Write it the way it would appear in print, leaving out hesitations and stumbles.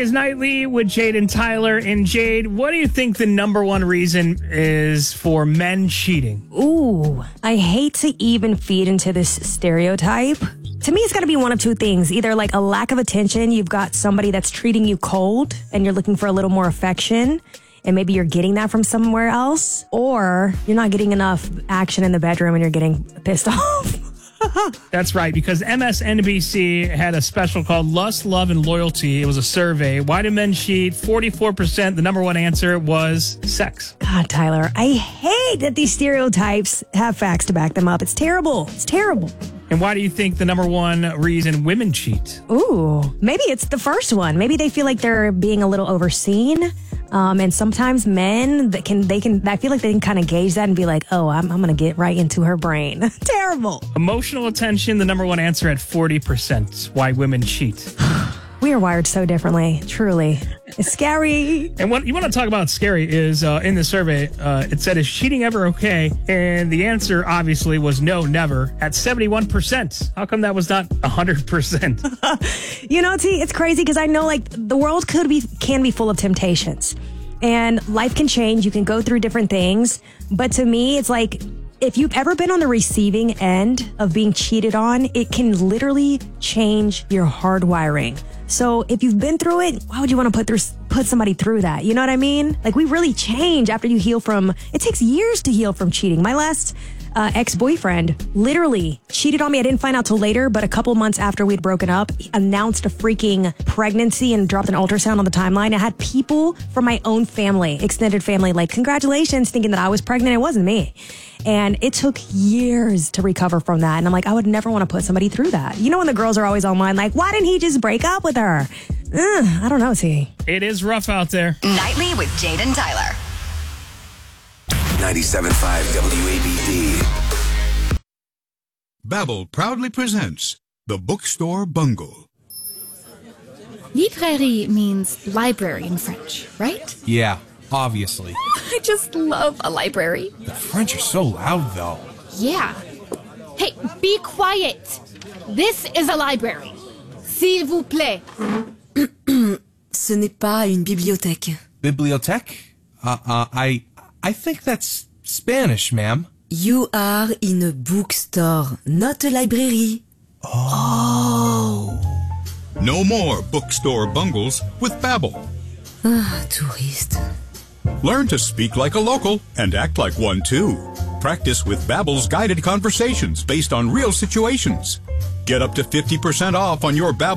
is Nightly with Jade and Tyler. And Jade, what do you think the number one reason is for men cheating? Ooh, I hate to even feed into this stereotype. To me, it's got to be one of two things. Either like a lack of attention, you've got somebody that's treating you cold and you're looking for a little more affection, and maybe you're getting that from somewhere else, or you're not getting enough action in the bedroom and you're getting pissed off. That's right, because MSNBC had a special called Lust, Love, and Loyalty. It was a survey. Why do men cheat? 44%. The number one answer was sex. God, Tyler, I hate that these stereotypes have facts to back them up. It's terrible. It's terrible. And why do you think the number one reason women cheat? Ooh, maybe it's the first one. Maybe they feel like they're being a little overseen. And sometimes men I feel like they can kind of gauge that and be like, oh, I'm going to get right into her brain. Terrible. Emotional attention, the number one answer at 40%. Why women cheat. We are wired so differently, truly. It's scary. And what you want to talk about scary is in the survey, it said, is cheating ever okay? And the answer obviously was no, never, at 71%. How come that was not 100%? You know, T, it's crazy because I know like the world can be full of temptations and life can change. You can go through different things. But to me, it's like, if you've ever been on the receiving end of being cheated on, it can literally change your hardwiring. So if you've been through it, why would you want to put somebody through that? You know what I mean? Like, we really change after you heal from, it takes years to heal from cheating. My last ex-boyfriend literally cheated on me. I didn't find out till later, but a couple months after we'd broken up, he announced a freaking pregnancy and dropped an ultrasound on the timeline. I had people from my own family, extended family, like, congratulations, thinking that I was pregnant. It wasn't me. And it took years to recover from that. And I'm like, I would never want to put somebody through that. You know, when the girls are always online, like, why didn't he just break up with her? I don't know, T. It is rough out there. Nightly with Jade and Tyler. 97.5 WABD. Babbel proudly presents The Bookstore Bungle. Librairie means library in French, right? Yeah, obviously. I just love a library. The French are so loud, though. Yeah. Hey, be quiet. This is a library. S'il vous plaît. Ce n'est pas une bibliothèque. Bibliothèque? I think that's Spanish, ma'am. You are in a bookstore, not a library. Oh. No more bookstore bungles with Babbel. Touriste. Learn to speak like a local and act like one too. Practice with Babbel's guided conversations based on real situations. Get up to 50% off on your Babbel